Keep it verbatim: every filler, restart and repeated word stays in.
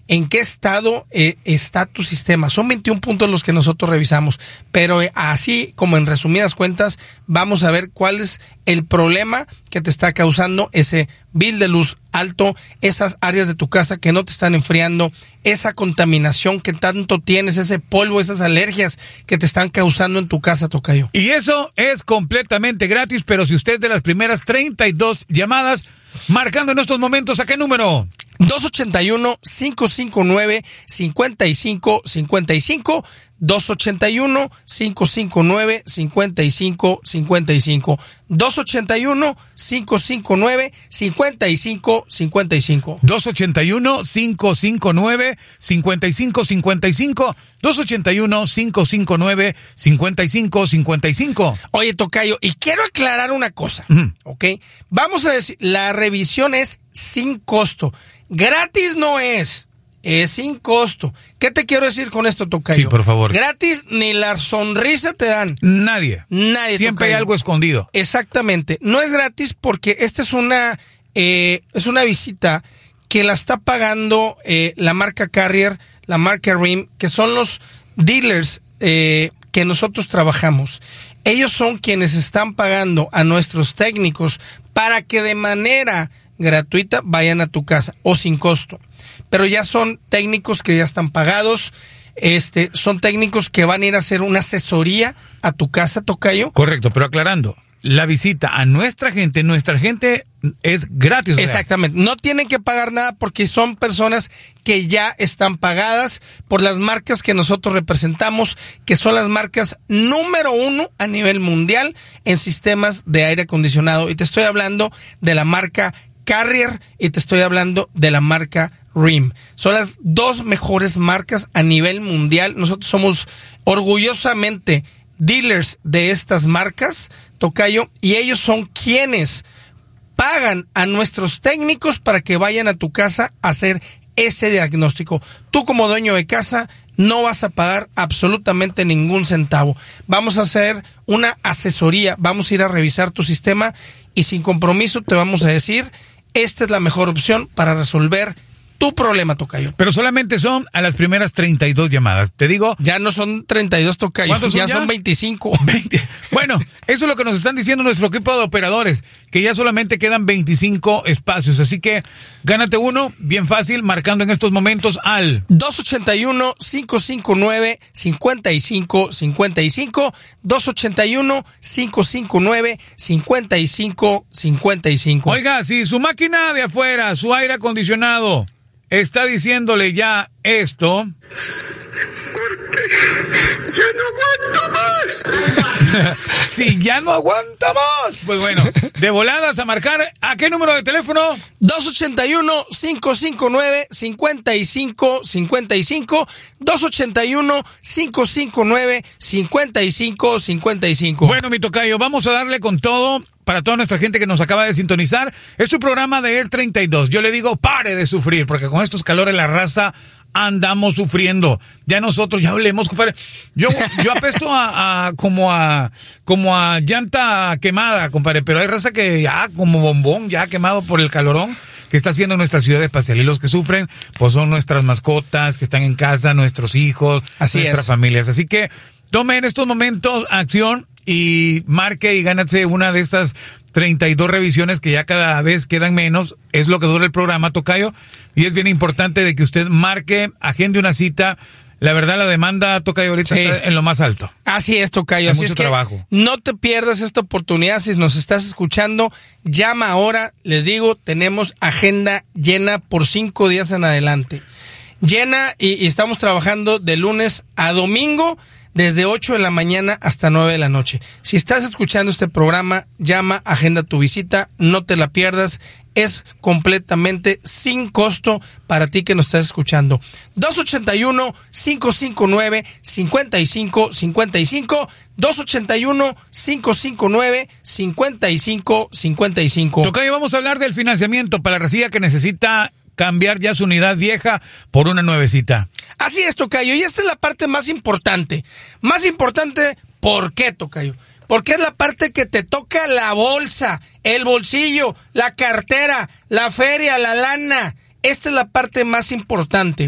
en qué estado eh, está tu sistema. Son veintiún puntos los que nosotros revisamos, pero eh, así como en resumidas cuentas, vamos a ver cuál es el problema que te está causando ese bill de luz alto, esas áreas de tu casa que no te están enfriando, esa contaminación que tanto tienes, ese polvo, esas alergias que te están causando en tu casa, tocayo. Y eso es completamente gratis, pero si usted de las primeras treinta y dos llamadas, marcando en estos momentos, ¿a qué número? dos ochenta y uno, cinco cinco nueve, cincuenta y cinco cincuenta y cinco, dos ochenta y uno, cinco cinco nueve, cincuenta y cinco cincuenta y cinco, dos ochenta y uno, cinco cinco nueve, cincuenta y cinco cincuenta y cinco, dos ochenta y uno, cinco cinco nueve, cincuenta y cinco cincuenta y cinco, dos ochenta y uno, cinco cinco nueve, cincuenta y cinco cincuenta y cinco. Oye, tocayo, y quiero aclarar una cosa, Uh-huh. ¿ok? Vamos a decir, la revisión es sin costo. Gratis no es, es sin costo. ¿Qué te quiero decir con esto, tocayo? Sí, por favor. Gratis ni la sonrisa te dan. Nadie. Nadie. Siempre tocayo. hay algo escondido. Exactamente. No es gratis porque esta es una, eh, es una visita que la está pagando eh, la marca Carrier, la marca Rim, que son los dealers eh, que nosotros trabajamos. Ellos son quienes están pagando a nuestros técnicos para que de manera gratuita vayan a tu casa o sin costo. Pero ya son técnicos que ya están pagados, este, son técnicos que van a ir a hacer una asesoría a tu casa, tocayo. Correcto, pero aclarando, la visita a nuestra gente, nuestra gente es gratis. O sea. Exactamente, no tienen que pagar nada porque son personas que ya están pagadas por las marcas que nosotros representamos, que son las marcas número uno a nivel mundial en sistemas de aire acondicionado. Y te estoy hablando de la marca Carrier y te estoy hablando de la marca Rim. Son las dos mejores marcas a nivel mundial. Nosotros somos orgullosamente dealers de estas marcas, tocayo, y ellos son quienes pagan a nuestros técnicos para que vayan a tu casa a hacer ese diagnóstico. Tú como dueño de casa no vas a pagar absolutamente ningún centavo. Vamos a hacer una asesoría, vamos a ir a revisar tu sistema y sin compromiso te vamos a decir, esta es la mejor opción para resolver tu problema, tocayo. Pero solamente son a las primeras treinta y dos llamadas. Te digo... Ya no son treinta y dos, tocayo. ¿Cuántos son ya, ya? son veinticinco. veinte. Bueno, eso es lo que nos están diciendo nuestro equipo de operadores, que ya solamente quedan veinticinco espacios. Así que gánate uno, bien fácil, marcando en estos momentos al... dos ochenta y uno, cinco cinco nueve, cincuenta y cinco cincuenta y cinco, dos ochenta y uno, cinco cinco nueve, cincuenta y cinco cincuenta y cinco. Oiga, si su máquina de afuera, su aire acondicionado, está diciéndole ya esto... Porque ya no aguanto más. Si ya no aguanta más. Pues bueno, de voladas a marcar, ¿a qué número de teléfono? dos ochenta y uno, cinco cinco nueve, cincuenta y cinco cincuenta y cinco, dos ochenta y uno, cinco cinco nueve, cincuenta y cinco cincuenta y cinco. Bueno, mi tocayo, vamos a darle con todo para toda nuestra gente que nos acaba de sintonizar. Es su programa de Air treinta y dos. Yo le digo, pare de sufrir, porque con estos calores la raza andamos sufriendo. Ya nosotros ya hablemos, compadre. Yo, yo apesto a, a como a como a llanta quemada, compadre, pero hay raza que ya como bombón, ya quemado por el calorón que está haciendo nuestra ciudad espacial. Y los que sufren, pues son nuestras mascotas que están en casa, nuestros hijos, Así nuestras es. familias. Así que tome en estos momentos acción y marque y gánate una de estas treinta y dos revisiones que ya cada vez quedan menos. Es lo que dura el programa, tocayo. Y es bien importante de que usted marque, agende una cita. La verdad, la demanda, tocayo, ahorita Sí. está en lo más alto. Así es, tocayo. Hay Así mucho es que trabajo. no te pierdas esta oportunidad. Si nos estás escuchando, llama ahora. Les digo, tenemos agenda llena por cinco días en adelante. Llena y, y estamos trabajando de lunes a domingo, desde ocho de la mañana hasta nueve de la noche. Si estás escuchando este programa, llama, agenda tu visita, no te la pierdas. Es completamente sin costo para ti que nos estás escuchando. dos ochenta y uno, cinco cinco nueve, cincuenta y cinco cincuenta y cinco, dos ochenta y uno, cinco cinco nueve, cincuenta y cinco cincuenta y cinco. Tocayo, vamos a hablar del financiamiento para la racilla que necesita cambiar ya su unidad vieja por una nuevecita. Así es, tocayo, y esta es la parte más importante. Más importante, ¿por qué, tocayo? Porque es la parte que te toca la bolsa, el bolsillo, la cartera, la feria, la lana. Esta es la parte más importante.